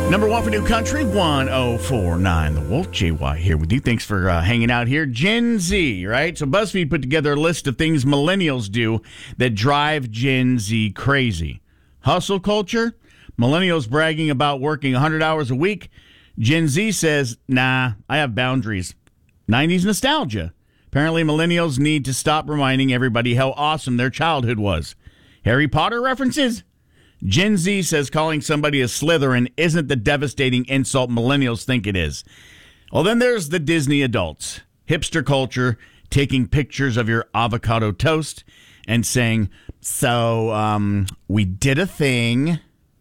Number one for New Country, 104.9 The Wolf. JY here with you. Thanks for hanging out here. Gen Z, right? So BuzzFeed put together a list of things millennials do that drive Gen Z crazy. Hustle culture, millennials bragging about working 100 hours a week. Gen Z says, nah, I have boundaries. 90s nostalgia. Apparently millennials need to stop reminding everybody how awesome their childhood was. Harry Potter references? Gen Z says calling somebody a Slytherin isn't the devastating insult millennials think it is. Well, then there's the Disney adults. Hipster culture, taking pictures of your avocado toast and saying, so, we did a thing.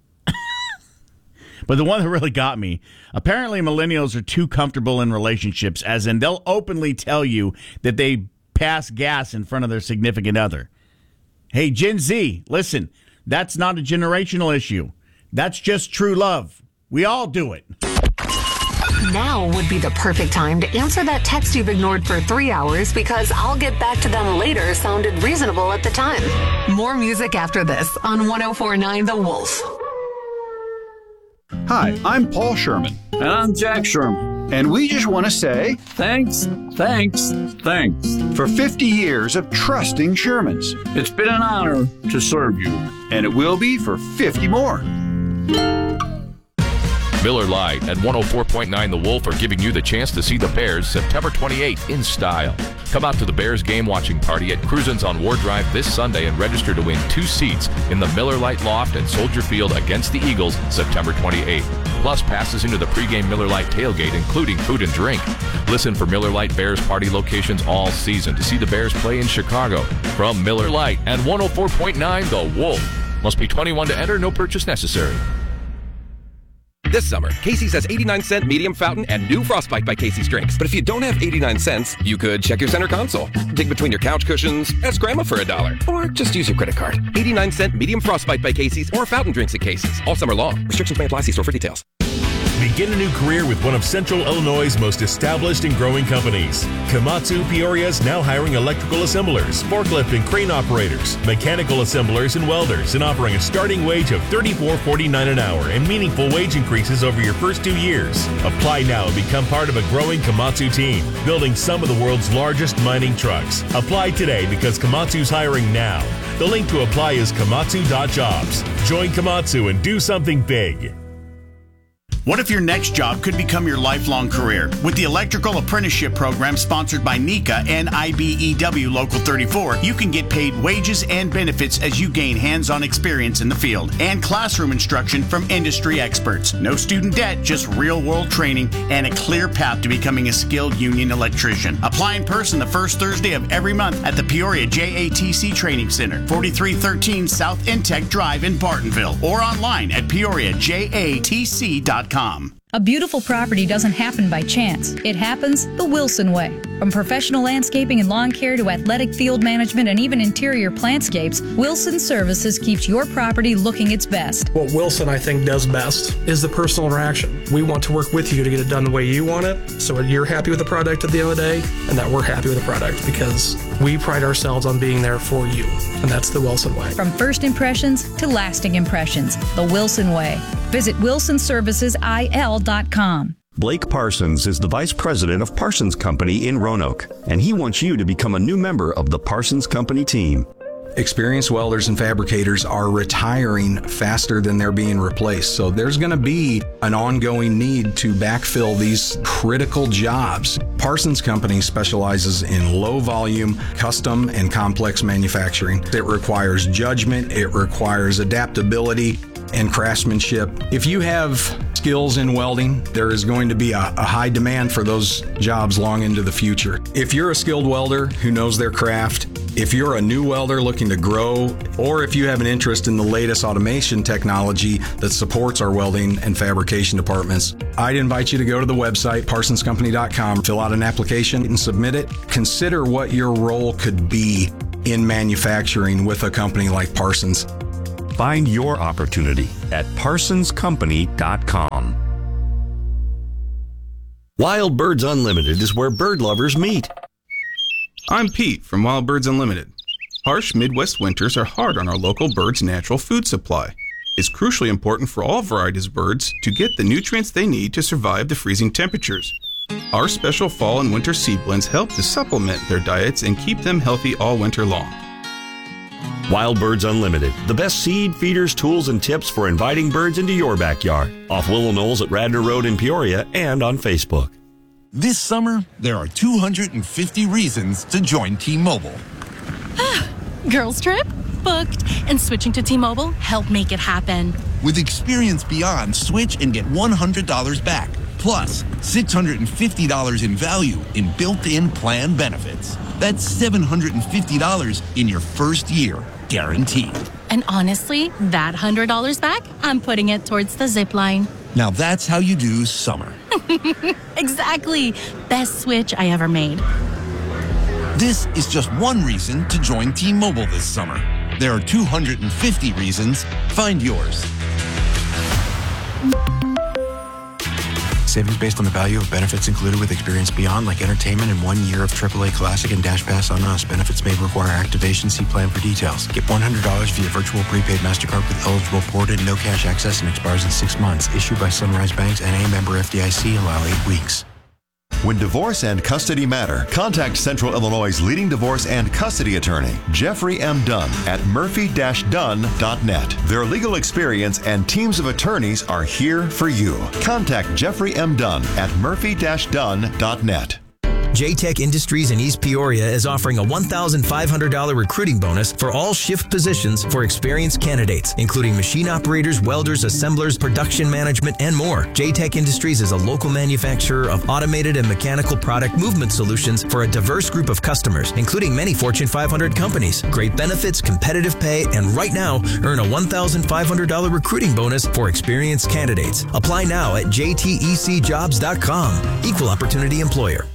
But the one that really got me, apparently millennials are too comfortable in relationships, as in they'll openly tell you that they pass gas in front of their significant other. Hey, Gen Z, listen. That's not a generational issue. That's just true love. We all do it. Now would be the perfect time to answer that text you've ignored for 3 hours because I'll get back to them later sounded reasonable at the time. More music after this on 104.9 The Wolf. Hi, I'm Paul Sherman. And I'm Jack Sherman. And we just want to say thanks for 50 years of trusting Shermans. It's been an honor to serve you. And it will be for 50 more. Miller Lite and 104.9 The Wolf are giving you the chance to see the Bears September 28th in style. Come out to the Bears game watching party at Cruisins on Ward Drive this Sunday and register to win 2 seats in the Miller Lite Loft at Soldier Field against the Eagles September 28th. Plus passes into the pregame Miller Lite tailgate, including food and drink. Listen for Miller Lite Bears party locations all season to see the Bears play in Chicago. From Miller Lite and 104.9 The Wolf. Must be 21 to enter, no purchase necessary. This summer, Casey's has 89-cent medium fountain and new Frostbite by Casey's drinks. But if you don't have 89 cents, you could check your center console, dig between your couch cushions, ask Grandma for $1, or just use your credit card. 89-cent medium Frostbite by Casey's or fountain drinks at Casey's. All summer long. Restrictions may apply. See store for details. Begin a new career with one of Central Illinois' most established and growing companies. Komatsu Peoria is now hiring electrical assemblers, forklift and crane operators, mechanical assemblers and welders, and offering a starting wage of $34.49 an hour and meaningful wage increases over your first 2 years. Apply now and become part of a growing Komatsu team, building some of the world's largest mining trucks. Apply today because Komatsu's hiring now. The link to apply is komatsu.jobs. Join Komatsu and do something big. What if your next job could become your lifelong career? With the Electrical Apprenticeship Program sponsored by NECA and IBEW Local 34, you can get paid wages and benefits as you gain hands-on experience in the field and classroom instruction from industry experts. No student debt, just real-world training and a clear path to becoming a skilled union electrician. Apply in person the first Thursday of every month at the Peoria JATC Training Center, 4313 South Intech Drive in Bartonville, or online at peoriajatc.com. A beautiful property doesn't happen by chance. It happens the Wilson way. From professional landscaping and lawn care to athletic field management and even interior plantscapes, Wilson Services keeps your property looking its best. What Wilson, I think, does best is the personal interaction. We want to work with you to get it done the way you want it, so that you're happy with the product at the end of the day, and that we're happy with the product, because we pride ourselves on being there for you, and that's the Wilson way. From first impressions to lasting impressions, the Wilson way. Visit WilsonServicesIL.com. Blake Parsons is the Vice President of Parsons Company in Roanoke, and he wants you to become a new member of the Parsons Company team. Experienced welders and fabricators are retiring faster than they're being replaced, so there's going to be an ongoing need to backfill these critical jobs. Parsons Company specializes in low volume, custom, and complex manufacturing. It requires judgment, it requires adaptability and craftsmanship. If you have skills in welding, there is going to be a high demand for those jobs long into the future. If you're a skilled welder who knows their craft, if you're a new welder looking to grow, or if you have an interest in the latest automation technology that supports our welding and fabrication departments, I'd invite you to go to the website, parsonscompany.com, fill out an application and submit it. Consider what your role could be in manufacturing with a company like Parsons. Find your opportunity at parsonscompany.com. Wild Birds Unlimited is where bird lovers meet. I'm Pete from Wild Birds Unlimited. Harsh Midwest winters are hard on our local birds' natural food supply. is crucially important for all varieties of birds to get the nutrients they need to survive the freezing temperatures. Our special fall and winter seed blends help to supplement their diets and keep them healthy all winter long. Wild Birds Unlimited, the best seed, feeders, tools, and tips for inviting birds into your backyard. Off Willow Knolls at Radnor Road in Peoria and on Facebook. This summer, there are 250 reasons to join T-Mobile. Girls trip? Booked. And switching to T-Mobile helped make it happen. With Experience Beyond, switch and get $100 back. Plus, $650 in value in built-in plan benefits. That's $750 in your first year, guaranteed. And honestly, that $100 back, I'm putting it towards the zip line. Now that's how you do summer. Exactly. Best switch I ever made. This is just one reason to join T-Mobile this summer. There are 250 reasons. Find yours. Savings based on the value of benefits included with Experience Beyond, like entertainment and 1 year of AAA Classic and Dash Pass on Us. Benefits may require activation. See plan for details. Get $100 via virtual prepaid MasterCard with eligible ported, no cash access, and expires in 6 months. Issued by Sunrise Banks and a member FDIC. Allow 8 weeks. When divorce and custody matter, contact Central Illinois' leading divorce and custody attorney, Jeffrey M. Dunn, at murphy-dunn.net. Their legal experience and teams of attorneys are here for you. Contact Jeffrey M. Dunn at murphy-dunn.net. JTech Industries in East Peoria is offering a $1,500 recruiting bonus for all shift positions for experienced candidates, including machine operators, welders, assemblers, production management, and more. JTech Industries is a local manufacturer of automated and mechanical product movement solutions for a diverse group of customers, including many Fortune 500 companies. Great benefits, competitive pay, and right now, earn a $1,500 recruiting bonus for experienced candidates. Apply now at jtecjobs.com. Equal opportunity employer.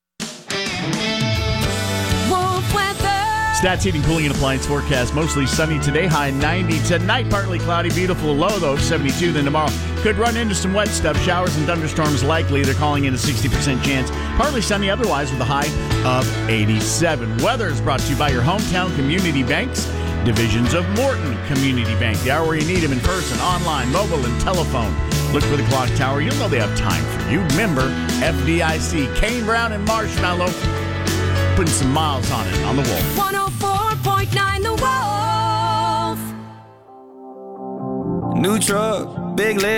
Stats Heating, Cooling, and Appliance forecast. Mostly sunny today, high 90. Tonight, partly cloudy, beautiful, low, though, 72. Then tomorrow, could run into some wet stuff. Showers and thunderstorms likely. They're calling in a 60% chance. Partly sunny otherwise with a high of 87. Weather is brought to you by your hometown community banks. Divisions of Morton Community Bank. The hour where you need them in person, online, mobile, and telephone. Look for the clock tower. You'll know they have time for you. Member FDIC. Kane Brown and Marshmallow. Putting some miles on it on the Wolf. 104.9 The Wolf. New truck, big leg.